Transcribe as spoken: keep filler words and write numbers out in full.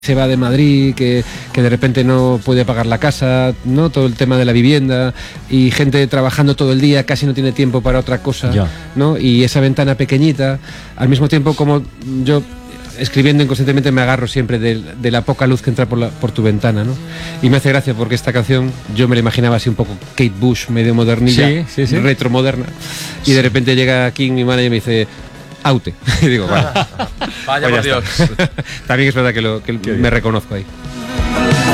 se va de Madrid, que, que de repente no puede pagar la casa, ¿no? Todo el tema de la vivienda y gente trabajando todo el día, casi no tiene tiempo para otra cosa, ya. ¿no? Y esa ventana pequeñita, al mismo tiempo como yo escribiendo inconscientemente me agarro siempre de, de la poca luz que entra por, la, por tu ventana, ¿no? Y me hace gracia porque esta canción yo me la imaginaba así un poco Kate Bush, medio modernilla, sí, sí, sí. retromoderna, y de repente llega King, mi manager, y me dice Aute. Y digo, bueno, vaya pues por Dios. También es verdad que, lo, que me reconozco ahí.